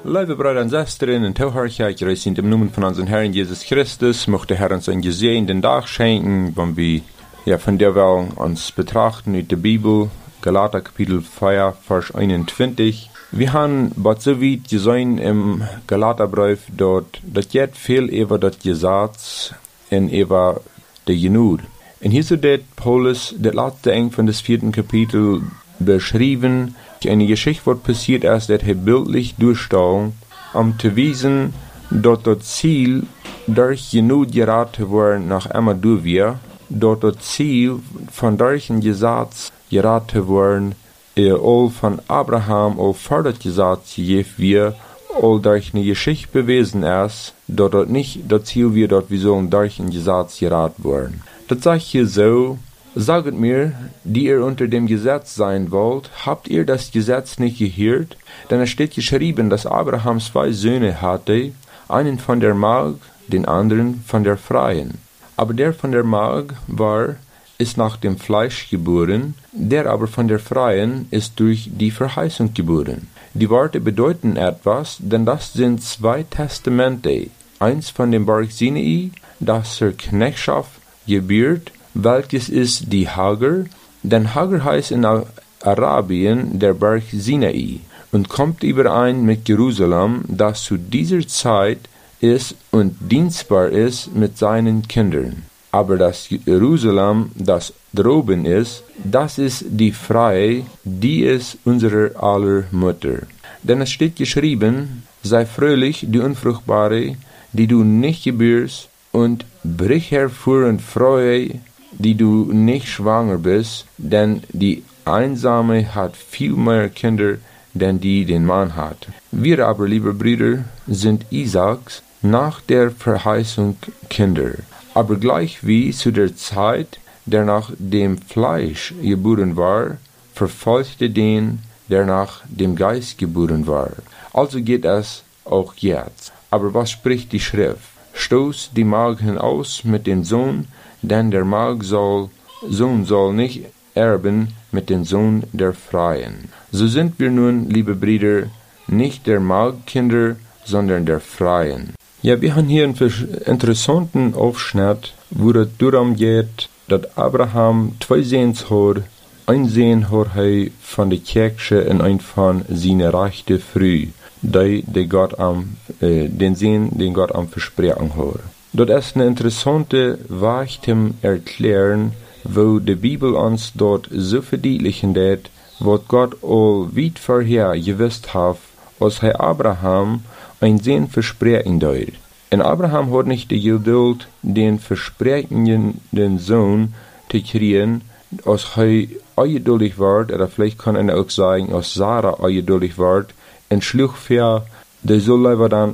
Liebe Brüder und Schwestern und Zuhörer, ich reise in dem Namen von unserem Herrn Jesus Christus, möchte Herr uns einen gesegneten Tag schenken, wenn wir von der wir uns betrachten in der Bibel, Galater Kapitel 4, Vers 21. Wir haben was so weit gesehen im Galaterbrief, dort geht viel über das Gesetz und über die Genut. Und hier so det Paulus, das letzte Ende von des 4. Kapitel, beschrieben, eine Geschichte wird passiert, als das bildlich durchstellen, zu wiesen, dass das Ziel durch Genut geraten worden nach einmal durch wir, dass das Ziel von solchen Gesetz geraten worden, all von Abraham, all vor das Gesetz gegeben wir, all durch eine Geschichte bewiesen ist, dass das nicht das Ziel wird, dass wir sollen durch ein Gesetz geraten worden. Das sage ich hier so, saget mir, die ihr unter dem Gesetz sein wollt, habt ihr das Gesetz nicht gehört? Denn es steht geschrieben, dass Abraham 2 Söhne hatte, einen von der Magd, den anderen von der Freien. Aber der von der Magd ist nach dem Fleisch geboren, der aber von der Freien ist durch die Verheißung geboren. Die Worte bedeuten etwas, denn das sind 2 Testamente. Eins von dem Berg Sinai, das zur Knechtschaft gebührt, welches ist die Hagar, denn Hagar heißt in Arabien der Berg Sinai und kommt überein mit Jerusalem, das zu dieser Zeit ist und dienstbar ist mit seinen Kindern. Aber das Jerusalem, das droben ist, das ist die Freie, die ist unsere aller Mutter. Denn es steht geschrieben, sei fröhlich, die Unfruchtbare, die du nicht gebürst, und brich hervor und freue, die du nicht schwanger bist, denn die Einsame hat viel mehr Kinder, denn die den Mann hat. Wir aber, liebe Brüder, sind Isaaks nach der Verheißung Kinder. Aber gleich wie zu der Zeit, der nach dem Fleisch geboren war, verfolgte den, der nach dem Geist geboren war. Also geht es auch jetzt. Aber was spricht die Schrift? Stoß die Magd hinaus mit dem Sohn, denn der Sohn soll nicht erben mit dem Sohn der Freien. So sind wir nun, liebe Brüder, nicht der Magdkinder, sondern der Freien. Ja, wir haben hier einen interessanten Aufschnitt, wo es darum geht, dass Abraham 2 Söhne hat. Ein Sohn hat er von der Kirche und ein von seiner rechten Frau, den Gott am Versprechen hat. Das ist eine interessante Weg zum Erklären, wo die Bibel uns dort so verdeutlichen wird, was Gott all weit vorher gewusst hat, als er Abraham ein Sohn versprechen dort. Und Abraham hat nicht die Geduld, den versprechenden Sohn zu kriegen, als er ungeduldig wird, oder vielleicht kann er auch sagen, als Sarah ungeduldig wird, und schlug für, der soll aber dann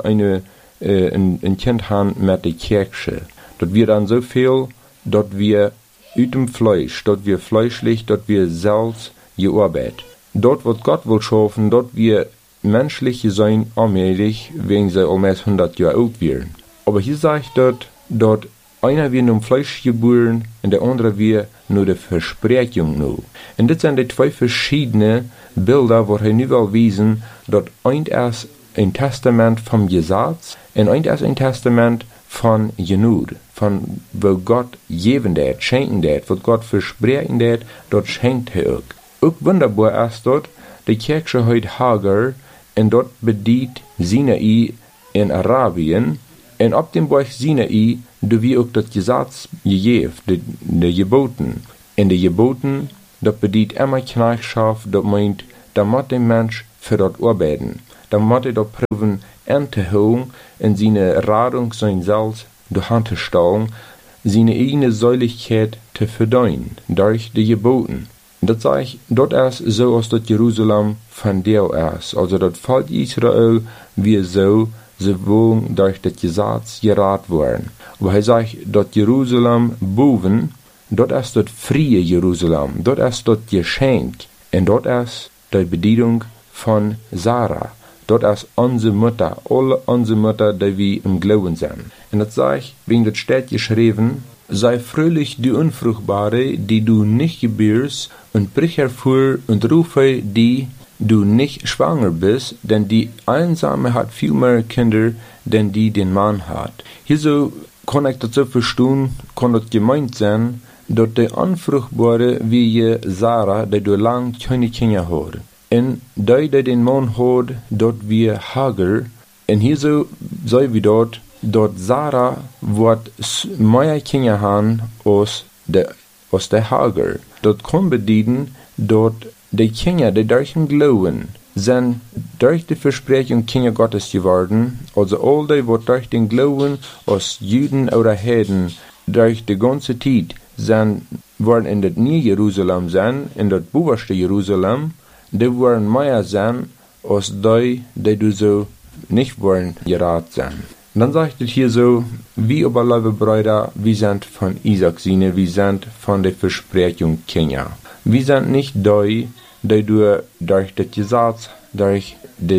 ein Kind haben mit der Kirche. Dort wir dann so viel, dort wir uit dem Fleisch, dort wir fleischlich, dort wir selbst gearbeitet. Dort, wo Gott will schaffen, dort wir menschlich sein allmählich, wegen sie almost 100 Jahre alt werden. Aber hier sagt dort einer wird nur Fleisch geboren und der andere wird nur die Versprechung nur. Und das sind die 2 verschiedene Bilder, wo er nu will wiesen, dort ein ist ein Testament vom Gesetz und ein ist ein Testament von Genut, von wo Gott geben det, schenken det, wo Gott versprechen det, dort schenkt er auch. Auch wunderbar ist dort, die Kirche heute Hagar, und dort bedient Sinai in Arabien, und ab dem Berg Sinai, da wir auch das Gesetz gegeben, die Geboten. In die Geboten, dort bedient immer Knechtschaft, dort meint, da muss der Mensch für dort arbeiten. Da muss er dort proben, Ernteholen in seine Radung sein Salz durch Hand zu stellen, seine eigene Säuligkeit zu verdienen, durch die Geboten. Das sage ich, dort ist so, als das Jerusalem von der ist. Also das Volk Israel, wie so, sie wollen durch das Gesetz geraten worden. Aber er sagt, dort Jerusalem boven, dort ist das frie Jerusalem, dort ist das Geschenk, und dort ist die Bedienung von Sarah. Dort ist unsere Mutter, alle unsere Mutter, die wir im Glauben sind. Und das sage ich, wegen das steht geschrieben, sei fröhlich die Unfruchtbare, die du nicht gebürst, und brich hervor und rufe die du nicht schwanger bist, denn die Einsame hat viel mehr Kinder, denn die den Mann hat. Hierso kann ich dazu verstehen, kann das gemeint sein, dass die Unfruchtbare wie je Sarah, die du lang keine Kinder hat. Und die den Mann hat, dort wie Hagar, und hierso sei wie dort Sarah wird mehr Kinder haben als der Hagar. Dort kann bedeuten, dort die Kinder, die durch den Glauben sind durch die Versprechung Kinder Gottes geworden, also all die, die durch den Glauben als Juden oder Heiden durch die ganze Zeit sind, waren in das Nie-Jerusalem sein, in das oberste Jerusalem, die waren mehr sein, als die du so nicht wollen gerat sein. Dann sagt es hier so, wie aber, liebe Brüder, wir sind von Isaac Sine, wir sind von der Versprechung Kinder. Wir sind nicht die du durch das Gesetz, durch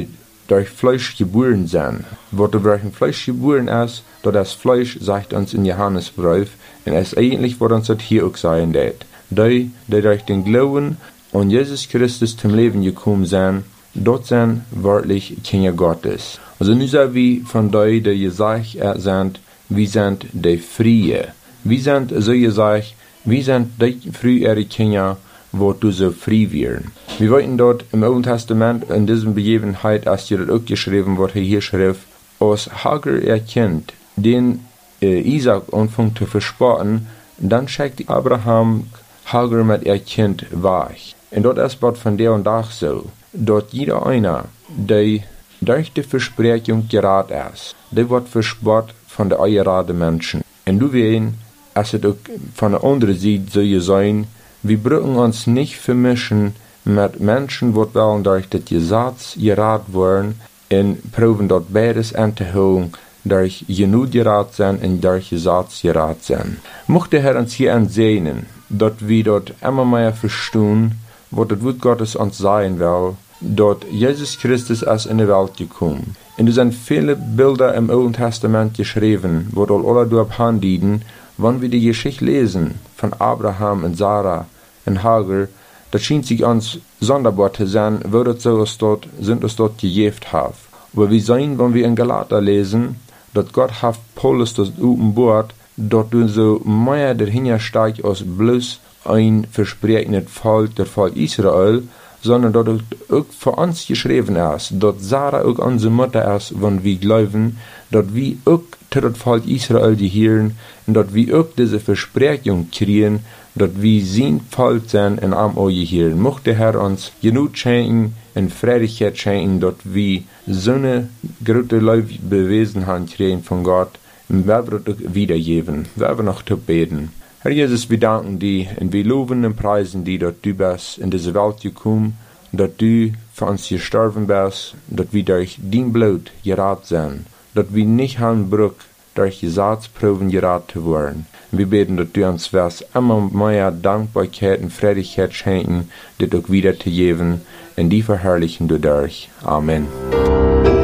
Fleisch geboren sind. Was durch ein Fleisch geboren ist, das Fleisch sagt uns in Johannesbrief, und es eigentlich wird uns das hier auch sagen, die durch den Glauben an Jesus Christus zum Leben gekommen sind, dort sind wörtlich Kinder Gottes. Also nicht so wie von die gesagt sind, wir sind die Frie. Wir sind so gesagt, wir sind die frühere Kinder, wo du so frei werden. Wir wollten dort im Alten Testament in diesem Begebenheit, als hier auch geschrieben wurde, hier schrift, als Hagar erkennt, den Isaac anfängt zu verspotten, dann schickt Abraham Hagar mit ihr Kind weg. Und dort ist es von der und Tag so, dort jeder einer, der durch die Versprechung gerät ist, der wird verspottet von den eingeraden Menschen. Und du weißt, es ist auch von der anderen Seite so sein, wir brauchen uns nicht vermischen mit Menschen, die wollen durch das Gesetz gerat werden und proben dort beides anzuholen, durch genug gerat sein und durch Gesetz gerat sein. Möchte Herr uns hier ansehen, dass wir dort immer mehr verstehen, was das Wort Gottes uns sagen will, dort Jesus Christus ist in die Welt gekommen. Und es sind viele Bilder im Alten Testament geschrieben, wo alle durch handieden, wenn wir die Geschichte lesen von Abraham und Sarah und Hagar, das schien sich uns sonderbar zu sein, wo das so ist dort, sind es dort gejäft hat. Aber wir sehen, wenn wir in Galater lesen, dass Gott hat Paulus das offenbart, dort du so mehr dahinter steigt als bloß ein versprechendes Volk, der Volk Israel, sondern dass es auch für uns geschrieben ist, dass Sarah auch unsere Mutter ist, wenn wir glauben, dass wir auch zu das Volk Israel gehören und dass wir auch diese Versprechung kriegen, dass wir sein Volk sind und am euch gehören. Möchte der Herr uns genug schenken und Freudigkeit schenken, dass wir so eine große Leute bewiesen haben kriegen von Gott und wir werden auch wiedergeben. Wir werden noch zu beten. Herr Jesus, wir danken dir und wir loben und preisen dir, dass du bist in diese Welt gekommen, dass du für uns gestorben bist, dass wir durch dein Blut gerat sind, dass wir nicht haben Brück durch Gesetzproben gerat zu werden. Wir beten, dass du uns wirst immer mehr Dankbarkeit und Freudigkeit schenken, das auch wieder zu geben, und die verherrlichen du durch. Amen.